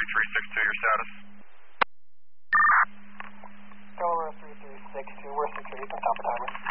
3362, your status? Delaware 3362, we're security, you can stop the timer.